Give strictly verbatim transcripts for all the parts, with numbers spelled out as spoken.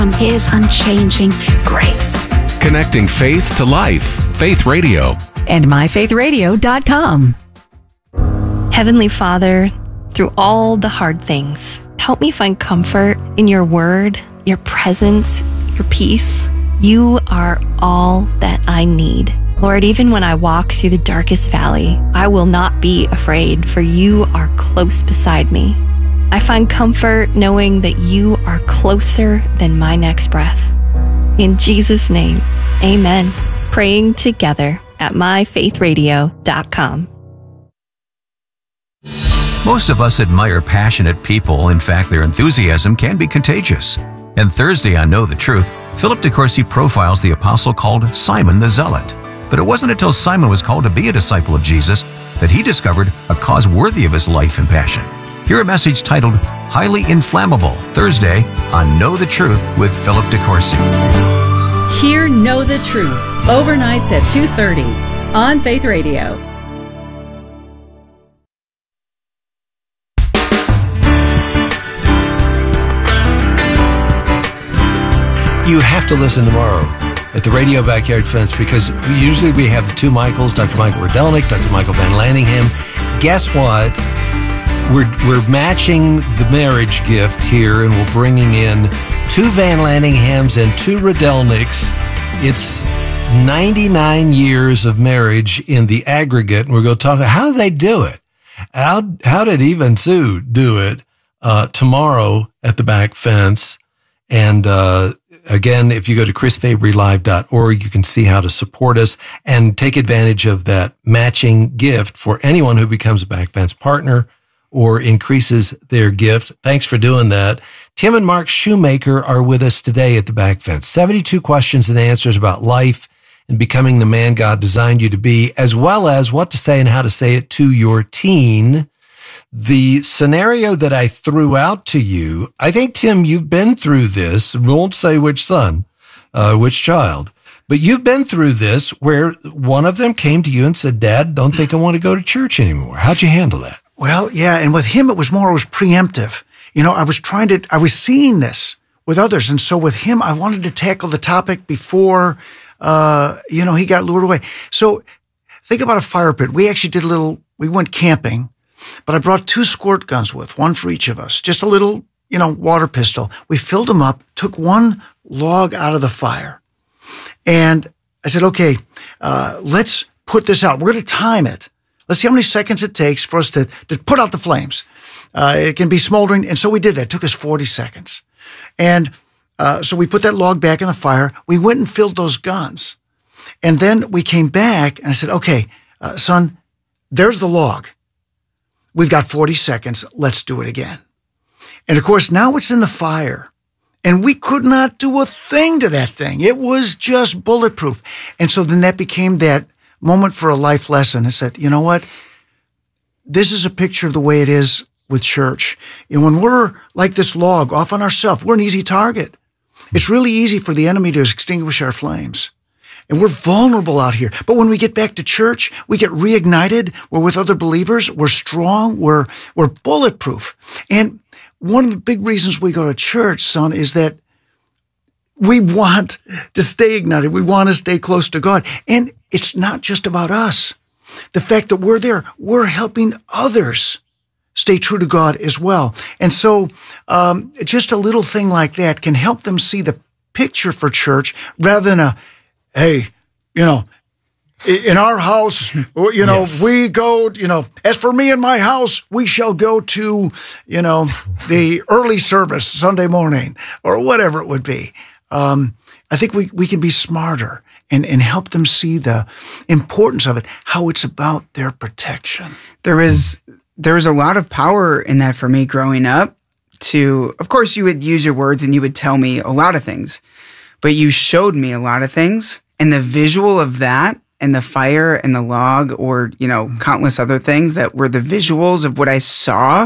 from His unchanging grace. Connecting faith to life. Faith Radio. And my faith radio dot com. Heavenly Father, through all the hard things, help me find comfort in your word, your presence, your peace. You are all that I need. Lord, even when I walk through the darkest valley, I will not be afraid, for you are close beside me. I find comfort knowing that you are closer than my next breath. In Jesus' name, amen. Praying together at my faith radio dot com. Most of us admire passionate people. In fact, their enthusiasm can be contagious. And Thursday on Know the Truth, Philip DeCourcy profiles the apostle called Simon the Zealot. But it wasn't until Simon was called to be a disciple of Jesus that he discovered a cause worthy of his life and passion. Hear a message titled Highly Inflammable, Thursday on Know the Truth with Philip DeCourcy. Hear Know the Truth, overnights at two thirty on Faith Radio. You have to listen tomorrow at the Radio Backyard Fence, because we, usually we have the two Michaels, Doctor Michael Rydelnik, Doctor Michael Van Lanningham. Guess what? We're we're matching the marriage gift here, and we're bringing in two Van Lanninghams and two Rydelniks. It's ninety-nine years of marriage in the aggregate, and we're going to talk about how did they do it? How, how did Eva and Sue do it uh, tomorrow at the back fence? And uh, again, if you go to chris fabry live dot org, you can see how to support us and take advantage of that matching gift for anyone who becomes a back fence partner or increases their gift. Thanks for doing that. Tim and Mark Shoemaker are with us today at the back fence. seventy-two questions and answers about life and becoming the man God designed you to be, as well as what to say and how to say it to your teen. The scenario that I threw out to you, I think, Tim, you've been through this. We won't say which son, uh, which child, but you've been through this where one of them came to you and said, Dad, don't think I want to go to church anymore. How'd you handle that? Well, yeah. And with him, it was more, it was preemptive. You know, I was trying to, I was seeing this with others. And so with him, I wanted to tackle the topic before, uh, you know, he got lured away. So think about a fire pit. We actually did a little, we went camping. But I brought two squirt guns with, one for each of us, just a little, you know, water pistol. We filled them up, took one log out of the fire. And I said, okay, uh, let's put this out. We're going to time it. Let's see how many seconds it takes for us to, to put out the flames. Uh, it can be smoldering. And so we did that. It took us forty seconds. And uh, so we put that log back in the fire. We went and filled those guns. And then we came back and I said, okay, uh, son, there's the log. We've got forty seconds. Let's do it again. And of course, now it's in the fire. And we could not do a thing to that thing. It was just bulletproof. And so then that became that moment for a life lesson. I said, you know what? This is a picture of the way it is with church. And when we're like this log off on ourselves, we're an easy target. It's really easy for the enemy to extinguish our flames. And we're vulnerable out here. But when we get back to church, we get reignited. We're with other believers. We're strong. We're, we're bulletproof. And one of the big reasons we go to church, son, is that we want to stay ignited. We want to stay close to God. And it's not just about us. The fact that we're there, we're helping others stay true to God as well. And so um, just a little thing like that can help them see the picture for church rather than a, hey, you know, in our house, you know, yes. we go, you know, as for me and my house, we shall go to, you know, the early service Sunday morning or whatever it would be. Um, I think we, we can be smarter and, and help them see the importance of it, how it's about their protection. There is, there was a lot of power in that for me growing up to, of course, you would use your words and you would tell me a lot of things. But you showed me a lot of things, and the visual of that and the fire and the log or, you know, countless other things that were the visuals of what I saw,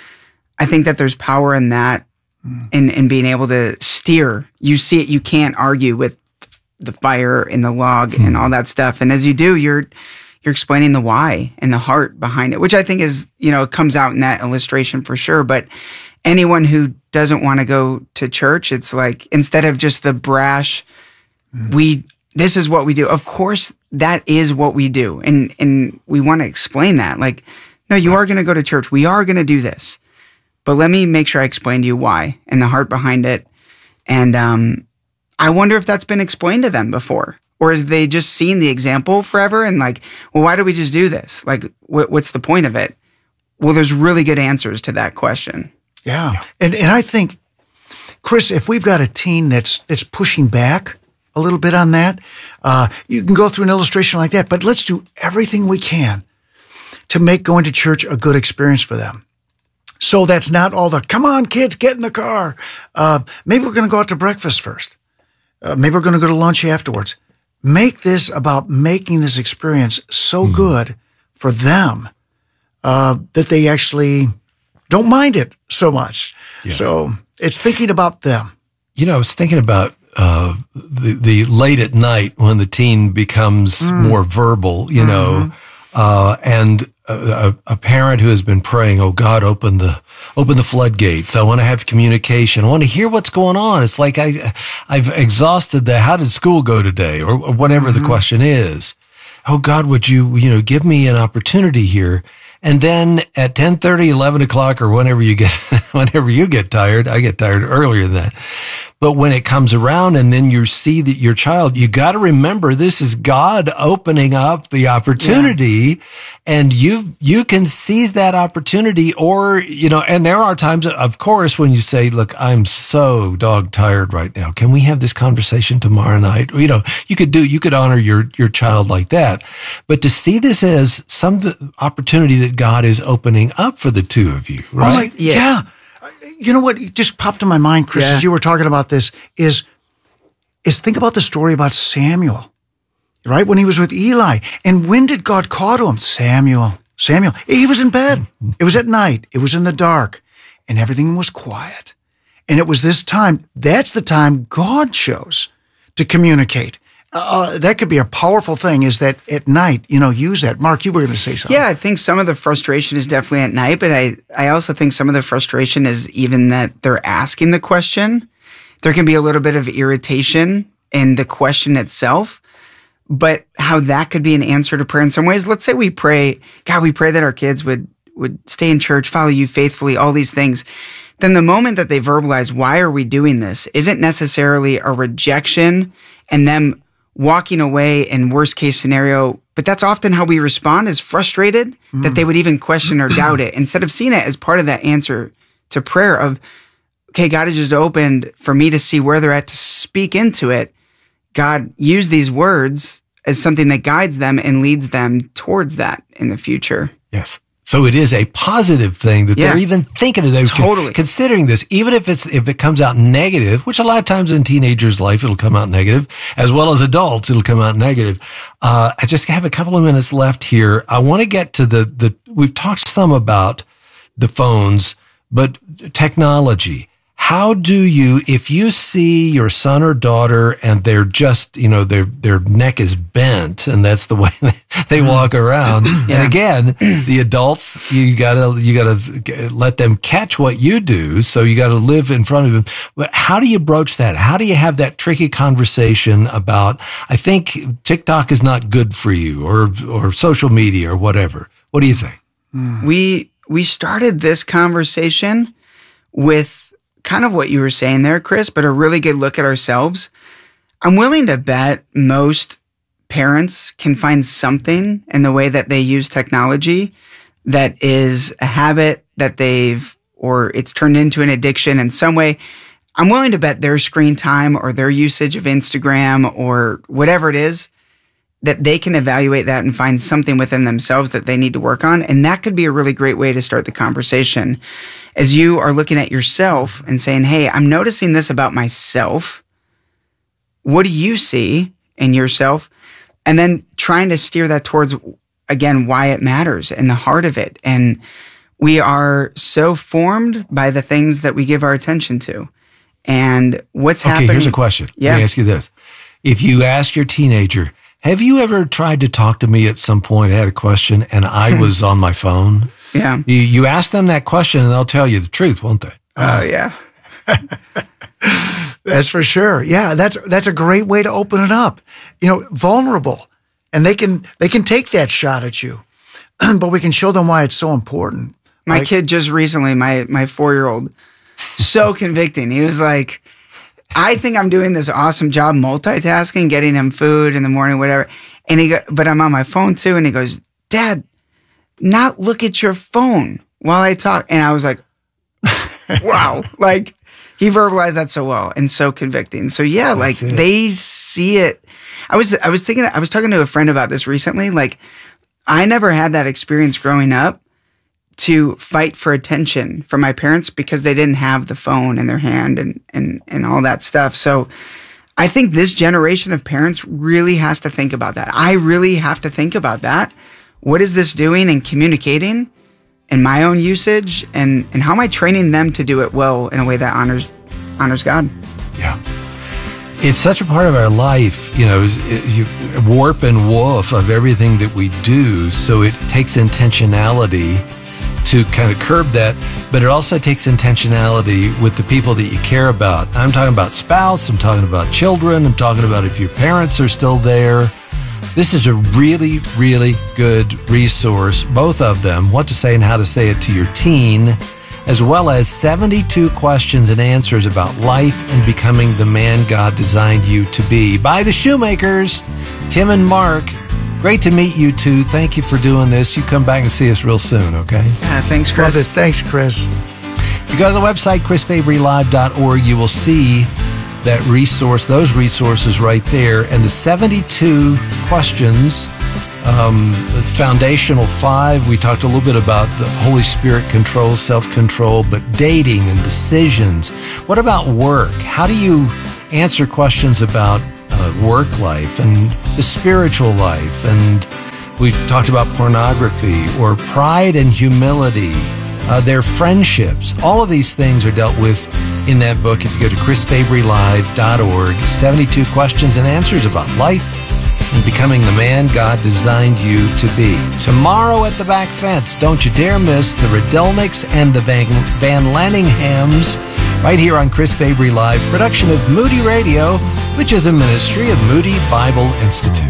I think that there's power in that in, in being able to steer. You see it, you can't argue with the fire and the log mm. and all that stuff. And as you do, you're you're explaining the why and the heart behind it, which I think is, you know, it comes out in that illustration for sure. But anyone who doesn't want to go to church. It's like, instead of just the brash, mm. we, this is what we do. Of course, that is what we do. And, and we want to explain that. Like, no, you are going to go to church. We are going to do this. But let me make sure I explain to you why and the heart behind it. And um, I wonder if that's been explained to them before. Or is they just seen the example forever and like, well, why do we just do this? Like, wh- what's the point of it? Well, there's really good answers to that question. Yeah. yeah. And and I think, Chris, if we've got a teen that's that's pushing back a little bit on that, uh, you can go through an illustration like that, but let's do everything we can to make going to church a good experience for them. So that's not all the, come on, kids, get in the car. Uh, maybe we're going to go out to breakfast first. Uh, maybe we're going to go to lunch afterwards. Make this about making this experience so mm. good for them uh, that they actually don't mind it so much. Yes. So it's thinking about them. You know, I was thinking about uh, the, the late at night when the teen becomes mm. more verbal, you mm-hmm. know, uh, and a, a parent who has been praying, oh God, open the, open the floodgates. I want to have communication. I want to hear what's going on. It's like I, I've exhausted the, how did school go today? Or, or whatever mm-hmm. the question is. Oh God, would you, you know, give me an opportunity here? And then at ten thirty, eleven o'clock, or whenever you get, whenever you get tired, I get tired earlier than that. But when it comes around and then you see that your child, you got to remember this is God opening up the opportunity yeah. and you you can seize that opportunity or, you know, and there are times, of course, when you say, look, I'm so dog tired right now. Can we have this conversation tomorrow night? You know, you could do, you could honor your, your child like that. But to see this as some opportunity that God is opening up for the two of you, right? Oh my, yeah. yeah. You know what just popped in my mind, Chris, yeah. as you were talking about this, is is think about the story about Samuel, right? When he was with Eli. And when did God call to him? Samuel, Samuel. He was in bed. It was at night. It was in the dark. And everything was quiet. And it was this time, that's the time God chose to communicate. Uh, that could be a powerful thing, is that at night, you know, use that. Mark, you were going to say something. Yeah, I think some of the frustration is definitely at night, but I, I also think some of the frustration is even that they're asking the question. There can be a little bit of irritation in the question itself, but how that could be an answer to prayer in some ways. Let's say we pray, God, we pray that our kids would, would stay in church, follow you faithfully, all these things. Then the moment that they verbalize, why are we doing this, isn't necessarily a rejection and them walking away in worst case scenario, but that's often how we respond, is frustrated mm. that they would even question or doubt it, instead of seeing it as part of that answer to prayer of, okay, God has just opened for me to see where they're at, to speak into it. God used these words as something that guides them and leads them towards that in the future. Yes. So it is a positive thing that yeah. they're even thinking of those, totally. considering this, even if it's, if it comes out negative, which a lot of times in teenagers' life, it'll come out negative, as well as adults, it'll come out negative. Uh, I just have a couple of minutes left here. I want to get to the, the, we've talked some about the phones, but technology. How do you, if you see your son or daughter and they're just, you know, their their neck is bent and that's the way they, they walk around. Yeah. And again, the adults, you gotta you gotta let them catch what you do. So you gotta live in front of them. But how do you broach that? How do you have that tricky conversation about, I think TikTok is not good for you, or or social media or whatever? What do you think? We we started this conversation with kind of what you were saying there, Chris, but a really good look at ourselves. I'm willing to bet most parents can find something in the way that they use technology that is a habit that they've, or it's turned into an addiction in some way. I'm willing to bet their screen time or their usage of Instagram or whatever it is, that they can evaluate that and find something within themselves that they need to work on. And that could be a really great way to start the conversation. As you are looking at yourself and saying, hey, I'm noticing this about myself. What do you see in yourself? And then trying to steer that towards, again, why it matters and the heart of it. And we are so formed by the things that we give our attention to. And what's okay, happening. Okay, here's a question. Yeah. Let me ask you this. If you ask your teenager, have you ever tried to talk to me at some point? I had a question and I was on my phone. Yeah. You, you ask them that question and they'll tell you the truth, won't they? Oh, uh, yeah. That's for sure. Yeah, that's that's a great way to open it up. You know, vulnerable, and they can they can take that shot at you, but we can show them why it's so important. My like, kid just recently, my my four year old, so convicting. He was like, "I think I'm doing this awesome job multitasking, getting him food in the morning, whatever." And he go, but I'm on my phone too. And he goes, "Dad, not look at your phone while I talk." And I was like, "Wow!" Like. He verbalized that so well and so convicting. So yeah, That's like it. They see it. I was I was thinking I was talking to a friend about this recently. Like I never had that experience growing up to fight for attention from my parents because they didn't have the phone in their hand and and and all that stuff. So I think this generation of parents really has to think about that. I really have to think about that. What is this doing in communicating? And my own usage, and, and how am I training them to do it well in a way that honors honors God? Yeah. It's such a part of our life, you know, you warp and woof of everything that we do. So it takes intentionality to kind of curb that, but it also takes intentionality with the people that you care about. I'm talking about spouse, I'm talking about children, I'm talking about if your parents are still there. This is a really, really good resource, both of them, What to Say and How to Say It to Your Teen, as well as seventy-two questions and answers about life and becoming the man God designed you to be. By the Shoemakers, Tim and Mark. Great to meet you two. Thank you for doing this. You come back and see us real soon, okay? Yeah, thanks, Chris. Love it. Thanks, Chris. If you go to the website, chris fabry live dot org, you will see that resource, those resources right there, and the seventy-two questions, um, the foundational five. We talked a little bit about the Holy Spirit control, self-control, but dating and decisions. What about work? How do you answer questions about uh, work life and the spiritual life? And we talked about pornography or pride and humility. Uh, their friendships. All of these things are dealt with in that book. If you go to chris fabry live dot org, seventy-two questions and answers about life and becoming the man God designed you to be. Tomorrow at the Back Fence, don't you dare miss the Rydelniks and the Van, Van Lanninghams right here on Chris Fabry Live, production of Moody Radio, which is a ministry of Moody Bible Institute.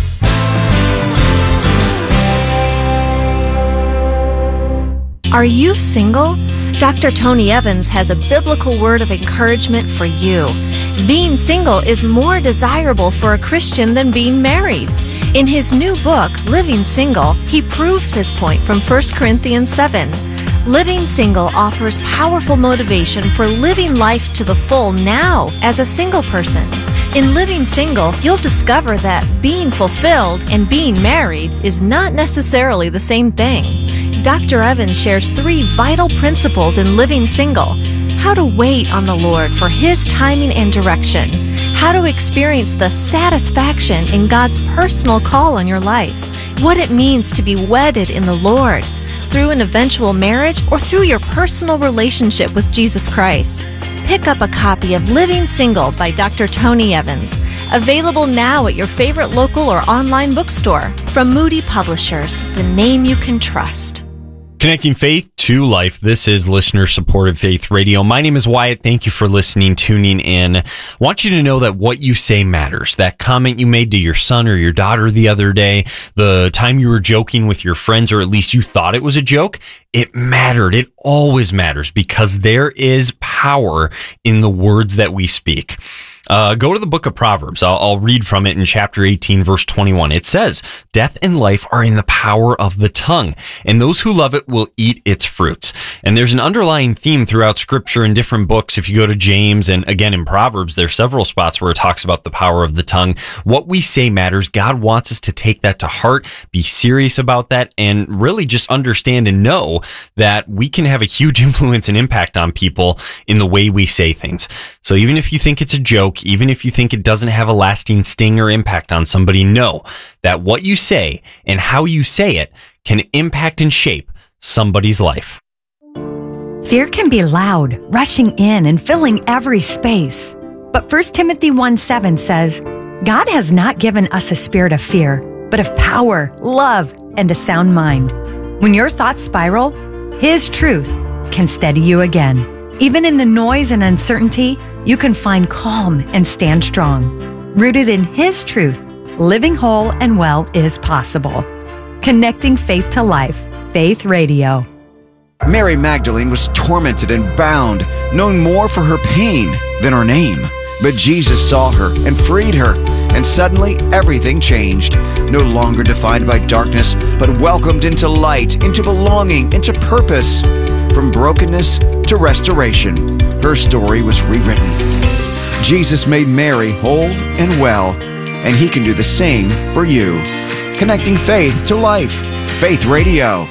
Are you single? Doctor Tony Evans has a biblical word of encouragement for you. Being single is more desirable for a Christian than being married. In his new book, Living Single, he proves his point from First Corinthians seven. Living Single offers powerful motivation for living life to the full now as a single person. In Living Single, you'll discover that being fulfilled and being married is not necessarily the same thing. Doctor Evans shares three vital principles in Living Single: how to wait on the Lord for His timing and direction, how to experience the satisfaction in God's personal call on your life, what it means to be wedded in the Lord, through an eventual marriage or through your personal relationship with Jesus Christ. Pick up a copy of Living Single by Doctor Tony Evans, available now at your favorite local or online bookstore. From Moody Publishers, the name you can trust. Connecting faith to life. This is listener-supported Faith Radio. My name is Wyatt. Thank you for listening, tuning in. I want you to know that what you say matters. That comment you made to your son or your daughter the other day, the time you were joking with your friends, or at least you thought it was a joke, it mattered. It always matters because there is power in the words that we speak. Uh, go to the book of Proverbs. I'll, I'll read from it in chapter eighteen, verse twenty-one. It says, "Death and life are in the power of the tongue, and those who love it will eat its fruits." And there's an underlying theme throughout Scripture in different books. If you go to James and again in Proverbs, there's several spots where it talks about the power of the tongue. What we say matters. God wants us to take that to heart, be serious about that, and really just understand and know that we can have a huge influence and impact on people in the way we say things. So even if you think it's a joke, even if you think it doesn't have a lasting sting or impact on somebody, know that what you say and how you say it can impact and shape somebody's life. Fear can be loud, rushing in and filling every space. But First Timothy one seven says, God has not given us a spirit of fear, but of power, love, and a sound mind. When your thoughts spiral, His truth can steady you again. Even in the noise and uncertainty, you can find calm and stand strong. Rooted in His truth, living whole and well is possible. Connecting faith to life. Faith Radio. Mary Magdalene was tormented and bound, known more for her pain than her name. But Jesus saw her and freed her, and suddenly everything changed. No longer defined by darkness, but welcomed into light, into belonging, into purpose. From brokenness to restoration, her story was rewritten. Jesus made Mary whole and well, and He can do the same for you. Connecting faith to life. Faith Radio.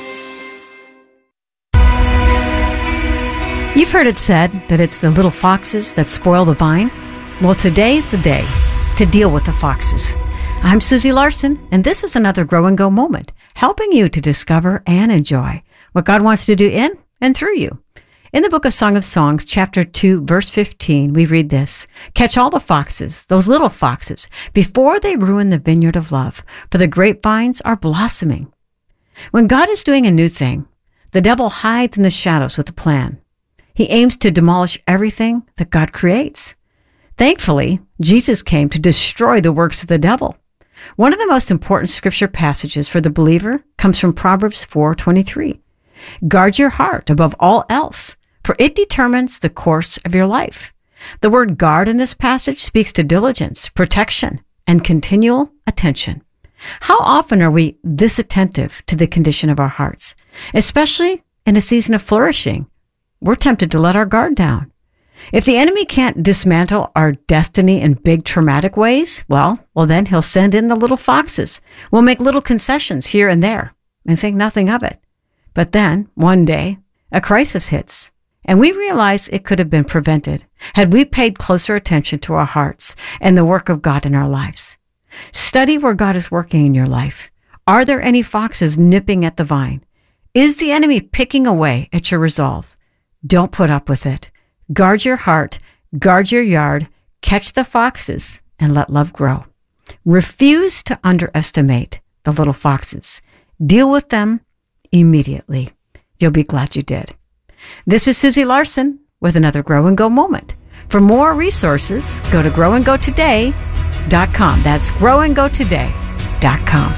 You've heard it said that it's the little foxes that spoil the vine. Well, today's the day to deal with the foxes. I'm Susie Larson, and this is another Grow and Go moment, helping you to discover and enjoy what God wants to do in and through you. In the book of Song of Songs, chapter two, verse fifteen, we read this: "Catch all the foxes, those little foxes, before they ruin the vineyard of love, for the grapevines are blossoming." When God is doing a new thing, the devil hides in the shadows with a plan. He aims to demolish everything that God creates. Thankfully, Jesus came to destroy the works of the devil. One of the most important scripture passages for the believer comes from Proverbs four twenty-three. "Guard your heart above all else, for it determines the course of your life." The word guard in this passage speaks to diligence, protection, and continual attention. How often are we this attentive to the condition of our hearts? Especially in a season of flourishing, we're tempted to let our guard down. If the enemy can't dismantle our destiny in big traumatic ways, well, well then he'll send in the little foxes. We'll make little concessions here and there and think nothing of it. But then, one day, a crisis hits, and we realize it could have been prevented had we paid closer attention to our hearts and the work of God in our lives. Study where God is working in your life. Are there any foxes nipping at the vine? Is the enemy picking away at your resolve? Don't put up with it. Guard your heart, guard your yard, catch the foxes, and let love grow. Refuse to underestimate the little foxes. Deal with them immediately. You'll be glad you did. This is Susie Larson with another Grow and Go moment. For more resources, go to grow and go today dot com. That's grow and go today dot com.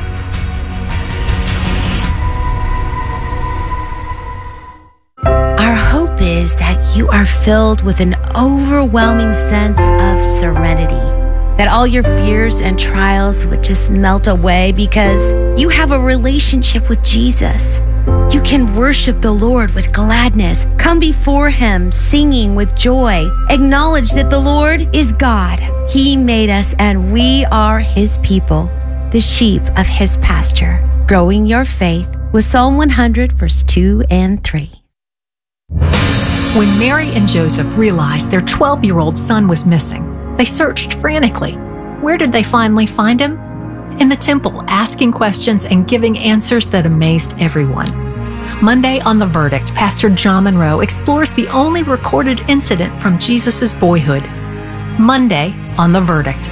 Our hope is that you are filled with an overwhelming sense of serenity, that all your fears and trials would just melt away because you have a relationship with Jesus. You can worship the Lord with gladness, come before Him singing with joy, acknowledge that the Lord is God. He made us and we are His people, the sheep of His pasture. Growing your faith with Psalm one hundred, verse two and three. When Mary and Joseph realized their twelve-year-old son was missing, they searched frantically. Where did they finally find him? In the temple, asking questions and giving answers that amazed everyone. Monday on The Verdict, Pastor John Monroe explores the only recorded incident from Jesus' boyhood. Monday on The Verdict.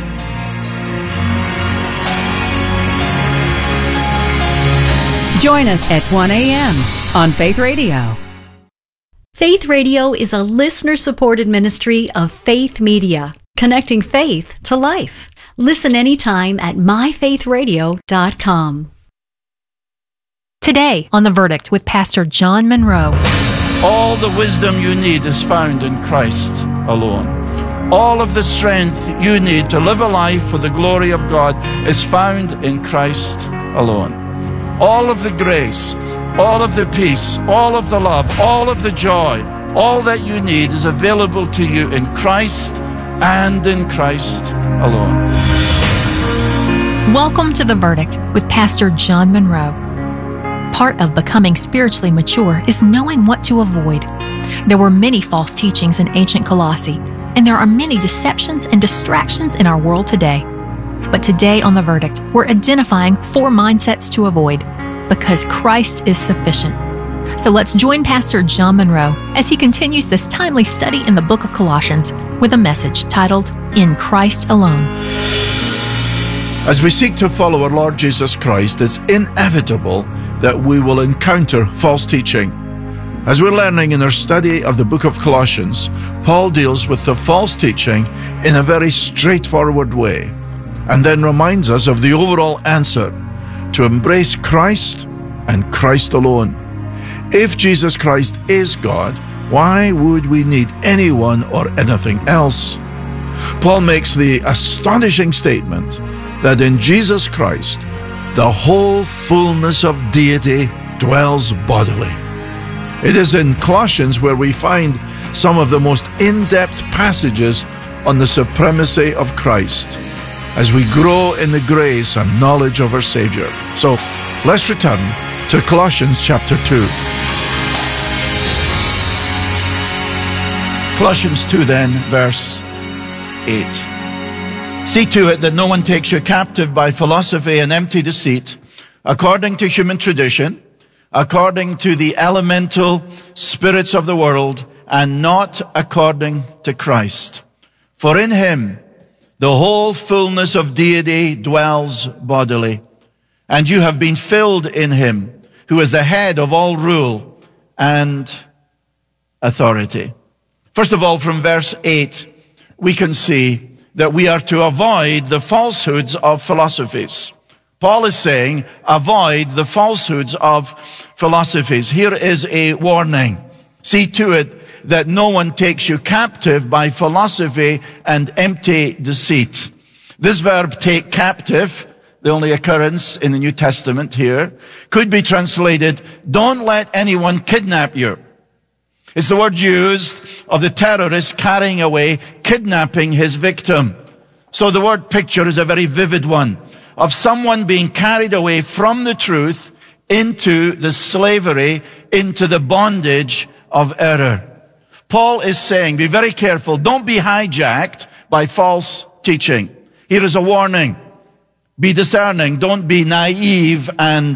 Join us at one a.m. on Faith Radio. Faith Radio is a listener-supported ministry of Faith Media, connecting faith to life. Listen anytime at my faith radio dot com. Today on The Verdict with Pastor John Monroe. All the wisdom you need is found in Christ alone. All of the strength you need to live a life for the glory of God is found in Christ alone. All of the grace, all of the peace, all of the love, all of the joy, all that you need is available to you in Christ and in Christ alone. Welcome to The Verdict with Pastor John Monroe. Part of becoming spiritually mature is knowing what to avoid. There were many false teachings in ancient Colossae, and there are many deceptions and distractions in our world today. But today on The Verdict, we're identifying four mindsets to avoid, because Christ is sufficient. So let's join Pastor John Monroe as he continues this timely study in the book of Colossians with a message titled, In Christ Alone. As we seek to follow our Lord Jesus Christ, it's inevitable that we will encounter false teaching. As we're learning in our study of the book of Colossians, Paul deals with the false teaching in a very straightforward way, and then reminds us of the overall answer: to embrace Christ and Christ alone. If Jesus Christ is God, why would we need anyone or anything else? Paul makes the astonishing statement that in Jesus Christ, the whole fullness of deity dwells bodily. It is in Colossians where we find some of the most in-depth passages on the supremacy of Christ as we grow in the grace and knowledge of our Savior. So let's return to Colossians chapter two. Colossians two then, verse eight. See to it that no one takes you captive by philosophy and empty deceit, according to human tradition, according to the elemental spirits of the world, and not according to Christ. For in him the whole fullness of deity dwells bodily, and you have been filled in him, who is the head of all rule and authority. First of all, from verse eight, we can see that we are to avoid the falsehoods of philosophies. Paul is saying, avoid the falsehoods of philosophies. Here is a warning. See to it that no one takes you captive by philosophy and empty deceit. This verb, take captive, the only occurrence in the New Testament here, could be translated, don't let anyone kidnap you. It's the word used of the terrorist carrying away, kidnapping his victim. So the word picture is a very vivid one of someone being carried away from the truth into the slavery, into the bondage of error. Paul is saying, be very careful. Don't be hijacked by false teaching. Here is a warning. Be discerning. Don't be naive and